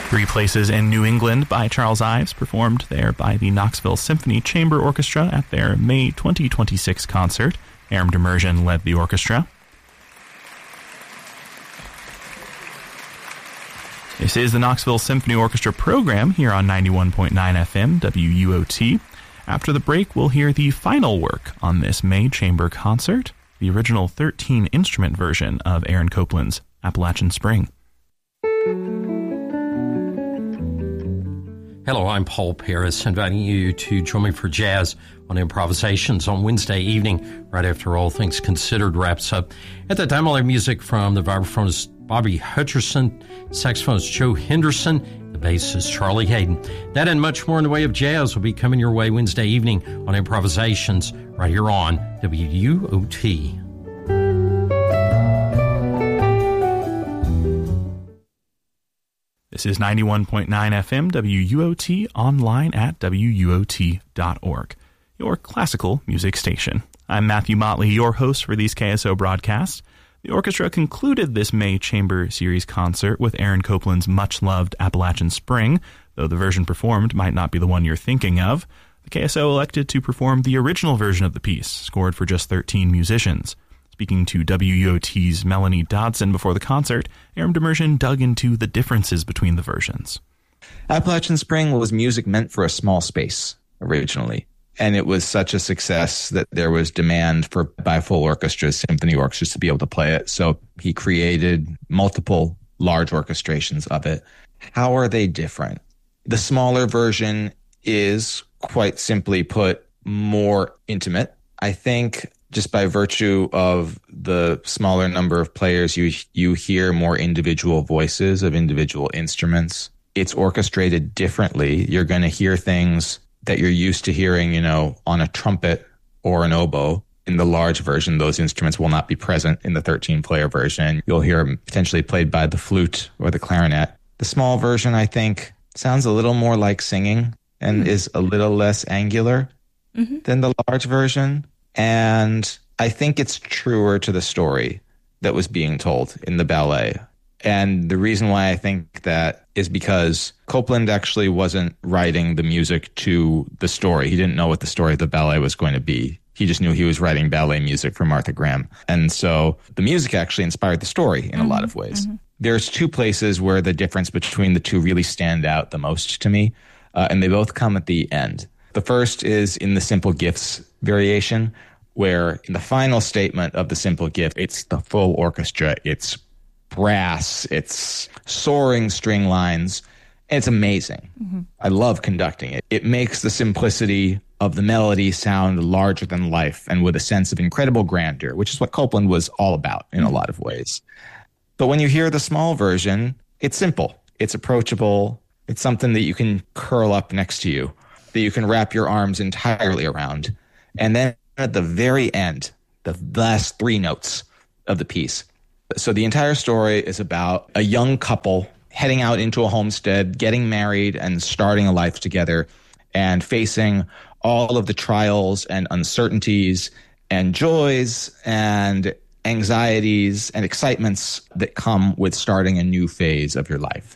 Three Places in New England by Charles Ives, performed there by the Knoxville Symphony Chamber Orchestra at their May 2026 concert. Aram Demirjian led the orchestra. This is the Knoxville Symphony Orchestra program here on 91.9 FM WUOT. After the break, we'll hear the final work on this May Chamber concert, the original 13-instrument version of Aaron Copland's Appalachian Spring. Hello, I'm Paul Paris, inviting you to join me for jazz on Improvisations on Wednesday evening, right after All Things Considered wraps up. At that time, I'll have music from the vibraphonist Bobby Hutcherson, saxophonist Joe Henderson, the bassist Charlie Hayden. That and much more in the way of jazz will be coming your way Wednesday evening on Improvisations, right here on WUOT. This is 91.9 FM WUOT, online at WUOT.org, your classical music station. I'm Matthew Motley, your host for these KSO broadcasts. The orchestra concluded this May Chamber Series concert with Aaron Copland's much-loved Appalachian Spring, though the version performed might not be the one you're thinking of. The KSO elected to perform the original version of the piece, scored for just 13 musicians. Speaking to WUOT's Melanie Dodson before the concert, Aram Demirjian dug into the differences between the versions. Appalachian Spring was music meant for a small space originally, and it was such a success that there was demand by full orchestras, symphony orchestras, to be able to play it. So he created multiple large orchestrations of it. How are they different? The smaller version is, quite simply put, more intimate. I think just by virtue of the smaller number of players, you hear more individual voices of individual instruments. It's orchestrated differently. You're going to hear things that you're used to hearing, on a trumpet or an oboe. In the large version, those instruments will not be present in the 13-player version. You'll hear them potentially played by the flute or the clarinet. The small version, I think, sounds a little more like singing and is a little less angular than the large version. And I think it's truer to the story that was being told in the ballet. And the reason why I think that is because Copland actually wasn't writing the music to the story. He didn't know what the story of the ballet was going to be. He just knew he was writing ballet music for Martha Graham. And so the music actually inspired the story in a lot of ways. There's two places where the difference between the two really stand out the most to me, and they both come at the end. The first is in the Simple Gifts variation, where in the final statement of the Simple Gift, it's the full orchestra, it's brass, it's soaring string lines, and it's amazing. I love conducting it. It makes the simplicity of the melody sound larger than life and with a sense of incredible grandeur, which is what Copland was all about in a lot of ways. But when you hear the small version, it's simple, it's approachable, it's something that you can curl up next to you, that you can wrap your arms entirely around. And then at the very end, the last three notes of the piece. So the entire story is about a young couple heading out into a homestead, getting married and starting a life together and facing all of the trials and uncertainties and joys and anxieties and excitements that come with starting a new phase of your life.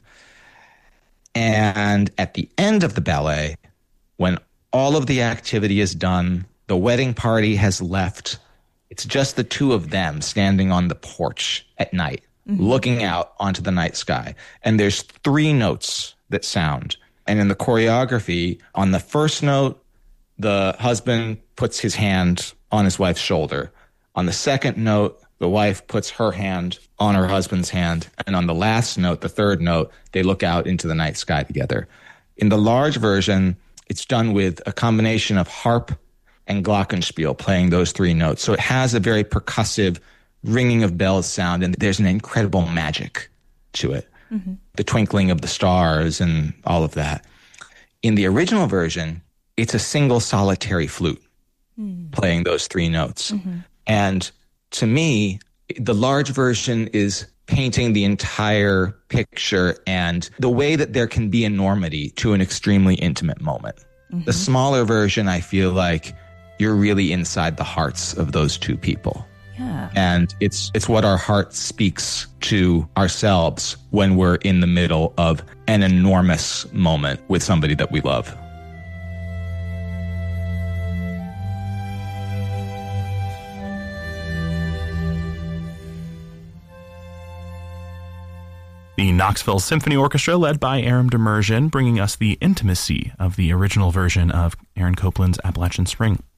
And at the end of the ballet, when all of the activity is done, the wedding party has left, it's just the two of them standing on the porch at night, looking out onto the night sky. And there's three notes that sound. And in the choreography, on the first note, the husband puts his hand on his wife's shoulder. On the second note, the wife puts her hand on her husband's hand. And on the last note, the third note, they look out into the night sky together. In the large version, it's done with a combination of harp and glockenspiel playing those three notes. So it has a very percussive ringing of bells sound, and there's an incredible magic to it. The twinkling of the stars and all of that. In the original version, it's a single solitary flute playing those three notes. And to me, the large version is painting the entire picture and the way that there can be enormity to an extremely intimate moment. The smaller version, I feel like you're really inside the hearts of those two people. Yeah. And it's what our heart speaks to ourselves when we're in the middle of an enormous moment with somebody that we love. The Knoxville Symphony Orchestra, led by Aram Demirjian, bringing us the intimacy of the original version of Aaron Copland's Appalachian Spring.